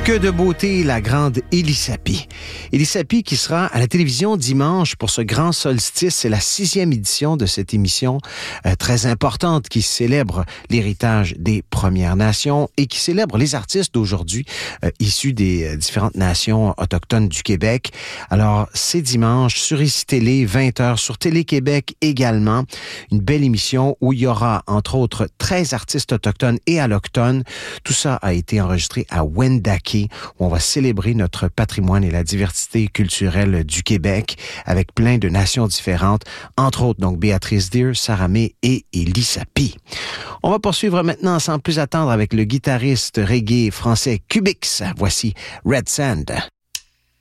Que de beauté, la grande Elisapie. Elisapie qui sera à la télévision dimanche pour ce grand solstice. C'est la 6e édition de cette émission très importante qui célèbre l'héritage des Premières Nations et qui célèbre les artistes d'aujourd'hui issus des différentes nations autochtones du Québec. Alors, c'est dimanche sur ICI Télé, 20h, sur Télé-Québec également. Une belle émission où il y aura, entre autres, 13 artistes autochtones et allochtones. Tout ça a été enregistré à Wendake, où on va célébrer notre patrimoine et la diversité culturelle du Québec avec plein de nations différentes, entre autres donc Béatrice Deer, Saramé et Elisapie. On va poursuivre maintenant sans plus attendre avec le guitariste reggae français Cubix. Voici Red Sand.